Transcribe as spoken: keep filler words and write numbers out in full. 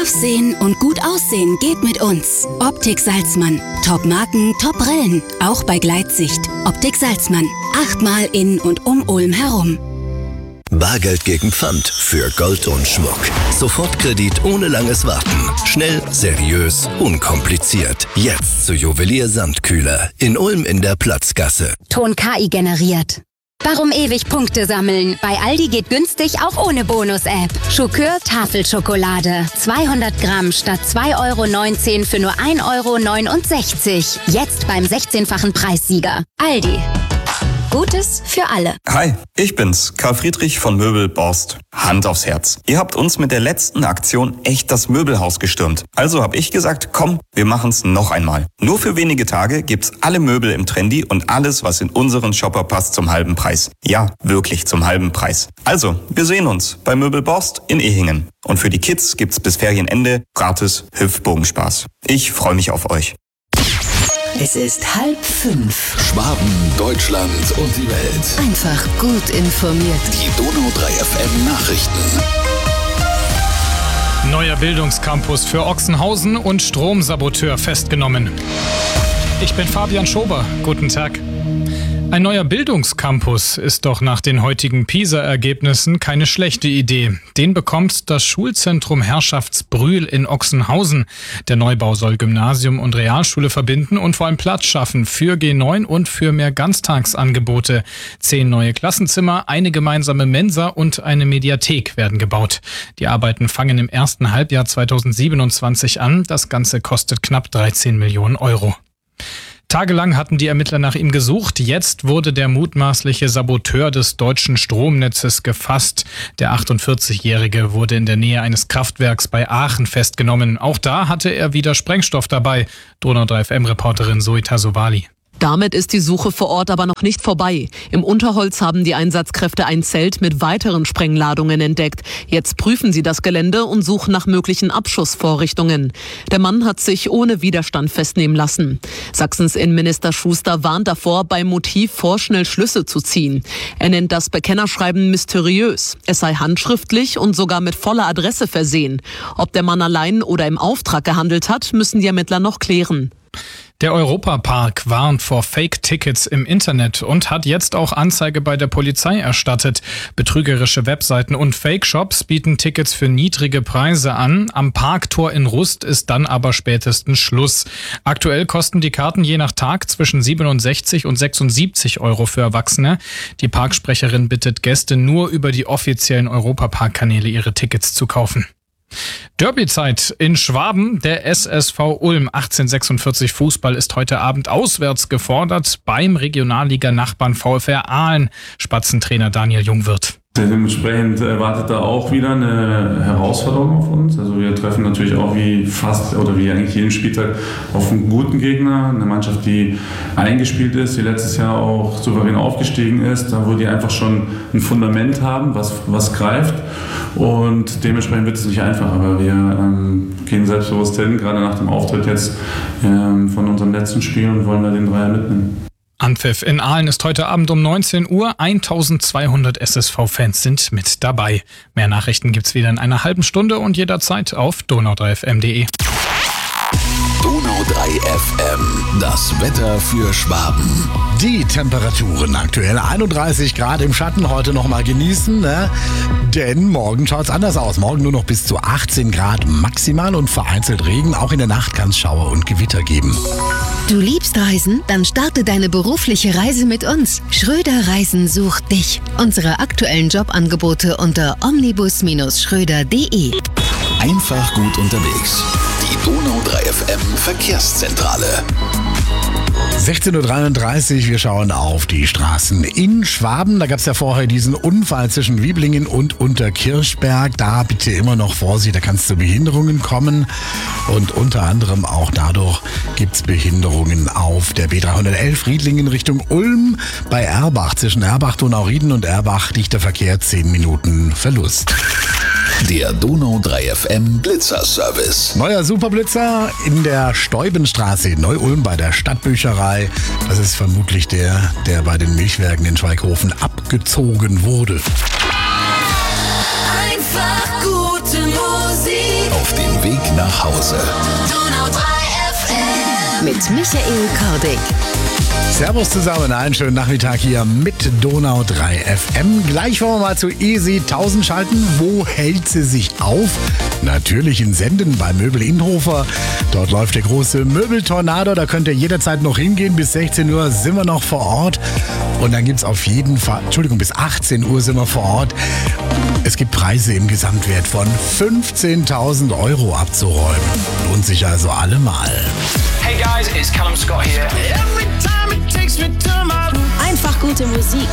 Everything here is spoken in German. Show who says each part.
Speaker 1: Scharf sehen und gut aussehen geht mit uns. Optik Salzmann. Top-Marken, Top-Brillen. Auch bei Gleitsicht. Optik Salzmann. Achtmal in und um Ulm herum.
Speaker 2: Bargeld gegen Pfand für Gold und Schmuck. Sofortkredit ohne langes Warten. Schnell, seriös, unkompliziert. Jetzt zu Juwelier Sandkühler in Ulm in der Platzgasse.
Speaker 1: Ton K I generiert. Warum ewig Punkte sammeln? Bei Aldi geht günstig auch ohne Bonus-App. Schokör Tafelschokolade. zweihundert Gramm statt zwei Euro neunzehn für nur ein Euro neunundsechzig. Jetzt beim sechzehnfachen Preissieger. Aldi. Gutes für alle.
Speaker 3: Hi, ich bin's, Karl Friedrich von Möbel Borst. Hand aufs Herz. Ihr habt uns mit der letzten Aktion echt das Möbelhaus gestürmt. Also habe ich gesagt, komm, wir machen's noch einmal. Nur für wenige Tage gibt's alle Möbel im Trendy und alles, was in unseren Shopper passt, zum halben Preis. Ja, wirklich zum halben Preis. Also, wir sehen uns bei Möbel Borst in Ehingen. Und für die Kids gibt's bis Ferienende gratis Hüpfbogenspaß. Ich freue mich auf euch.
Speaker 4: Es ist halb fünf.
Speaker 5: Schwaben, Deutschland und die Welt.
Speaker 4: Einfach gut informiert.
Speaker 5: Die Donau drei F M Nachrichten.
Speaker 6: Neuer Bildungscampus für Ochsenhausen und Stromsaboteur festgenommen. Ich bin Fabian Schober. Guten Tag. Ein neuer Bildungscampus ist doch nach den heutigen PISA-Ergebnissen keine schlechte Idee. Den bekommt das Schulzentrum Herrschaftsbrühl in Ochsenhausen. Der Neubau soll Gymnasium und Realschule verbinden und vor allem Platz schaffen für G neun und für mehr Ganztagsangebote. Zehn neue Klassenzimmer, eine gemeinsame Mensa und eine Mediathek werden gebaut. Die Arbeiten fangen im ersten Halbjahr zweitausendsiebenundzwanzig an. Das Ganze kostet knapp dreizehn Millionen Euro. Tagelang hatten die Ermittler nach ihm gesucht. Jetzt wurde der mutmaßliche Saboteur des deutschen Stromnetzes gefasst. Der achtundvierzigjährige wurde in der Nähe eines Kraftwerks bei Aachen festgenommen. Auch da hatte er wieder Sprengstoff dabei. Donau drei F M-Reporterin Zoe Tasovali.
Speaker 7: Damit ist die Suche vor Ort aber noch nicht vorbei. Im Unterholz haben die Einsatzkräfte ein Zelt mit weiteren Sprengladungen entdeckt. Jetzt prüfen sie das Gelände und suchen nach möglichen Abschussvorrichtungen. Der Mann hat sich ohne Widerstand festnehmen lassen. Sachsens Innenminister Schuster warnt davor, beim Motiv vorschnell Schlüsse zu ziehen. Er nennt das Bekennerschreiben mysteriös. Es sei handschriftlich und sogar mit voller Adresse versehen. Ob der Mann allein oder im Auftrag gehandelt hat, müssen die Ermittler noch klären.
Speaker 6: Der Europapark warnt vor Fake-Tickets im Internet und hat jetzt auch Anzeige bei der Polizei erstattet. Betrügerische Webseiten und Fake-Shops bieten Tickets für niedrige Preise an. Am Parktor in Rust ist dann aber spätestens Schluss. Aktuell kosten die Karten je nach Tag zwischen siebenundsechzig und sechsundsiebzig Euro für Erwachsene. Die Parksprecherin bittet Gäste nur über die offiziellen Europapark-Kanäle ihre Tickets zu kaufen. Derbyzeit in Schwaben. Der S S V Ulm achtzehnhundertsechsundvierzig Fußball ist heute Abend auswärts gefordert beim Regionalliga-Nachbarn VfR Aalen. Spatzentrainer Daniel Jungwirth.
Speaker 8: Dementsprechend wartet da auch wieder eine Herausforderung auf uns. Also wir treffen natürlich auch wie fast oder wie eigentlich jeden Spieltag auf einen guten Gegner, eine Mannschaft, die eingespielt ist, die letztes Jahr auch souverän aufgestiegen ist, da wo die einfach schon ein Fundament haben, was, was greift. Und dementsprechend wird es nicht einfach, aber wir ähm, gehen selbstbewusst hin, gerade nach dem Auftritt jetzt ähm, von unserem letzten Spiel und wollen da den Dreier mitnehmen.
Speaker 6: Anpfiff in Aalen ist heute Abend um neunzehn Uhr. eintausendzweihundert S S V-Fans sind mit dabei. Mehr Nachrichten gibt's wieder in einer halben Stunde und jederzeit auf donau drei f m punkt d e.
Speaker 5: Donau drei F M, das Wetter für Schwaben.
Speaker 9: Die Temperaturen aktuell einunddreißig Grad im Schatten, heute noch mal genießen, ne? Denn morgen schaut's anders aus. Morgen nur noch bis zu achtzehn Grad maximal und vereinzelt Regen. Auch in der Nacht kann es Schauer und Gewitter geben.
Speaker 4: Du liebst Reisen? Dann starte deine berufliche Reise mit uns. Schröder Reisen sucht dich. Unsere aktuellen Jobangebote unter omnibus Bindestrich schröder punkt de.
Speaker 5: Einfach gut unterwegs. Die Donau drei F M Verkehrszentrale.
Speaker 9: sechzehn Uhr dreiunddreißig, wir schauen auf die Straßen in Schwaben. Da gab es ja vorher diesen Unfall zwischen Wieblingen und Unterkirchberg. Da bitte immer noch Vorsicht, da kann es zu Behinderungen kommen. Und unter anderem auch dadurch gibt es Behinderungen auf der B dreihundertelf Riedlingen Richtung Ulm. Bei Erbach, zwischen Erbach, Donau-Rieden und Erbach liegt der Verkehr zehn Minuten Verlust.
Speaker 5: Der Donau drei F M Blitzer-Service.
Speaker 9: Neuer Superblitzer in der Steubenstraße in Neu-Ulm bei der Stadtbücherei. Das ist vermutlich der, der bei den Milchwerken in Schweighofen abgezogen wurde.
Speaker 4: Einfach gute Musik.
Speaker 5: Auf dem Weg nach Hause.
Speaker 4: Donau drei F M. Mit Michael Kordig.
Speaker 9: Servus zusammen, einen schönen Nachmittag hier mit Donau drei F M. Gleich wollen wir mal zu Easy tausend schalten. Wo hält sie sich auf? Natürlich in Senden bei Möbel Inhofer. Dort läuft der große Möbeltornado. Da könnt ihr jederzeit noch hingehen. Bis sechzehn Uhr sind wir noch vor Ort. Und dann gibt es auf jeden Fall, Entschuldigung, bis achtzehn Uhr sind wir vor Ort. Es gibt Preise im Gesamtwert von fünfzehntausend Euro abzuräumen. Lohnt sich also allemal.
Speaker 10: Hey guys, it's Callum Scott here.
Speaker 11: Every time it takes me to my...
Speaker 12: Einfach gute Musik